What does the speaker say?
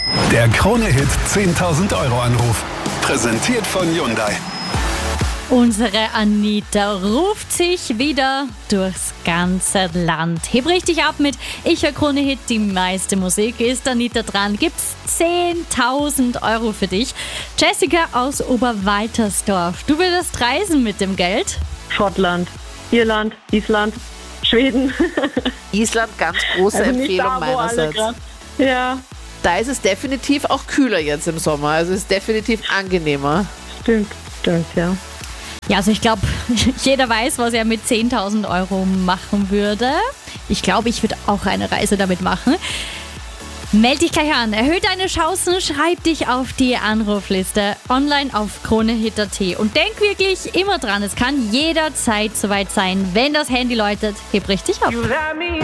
Der Krone-Hit 10.000 € Anruf. Präsentiert von Hyundai. Unsere Anita ruft sich wieder durchs ganze Land. Heb richtig ab mit Ich höre Krone-Hit, die meiste Musik. Ist Anita dran, gibt's 10.000 € für dich. Jessica aus Oberwaltersdorf, du würdest reisen mit dem Geld? Schottland, Irland, Island, Schweden. Island, ganz große Empfehlung meinerseits. Ja, Da ist es definitiv auch kühler jetzt im Sommer, also es ist definitiv angenehmer. stimmt, ja. Ja, also ich glaube, jeder weiß, was er mit 10.000 € machen würde. Ich glaube, ich würde auch eine Reise damit machen. Meld dich gleich an, erhöht deine Chancen, schreib dich auf die Anrufliste online auf kronehit.at. Und denk wirklich immer dran, es kann jederzeit soweit sein. Wenn das Handy läutet, heb richtig ab.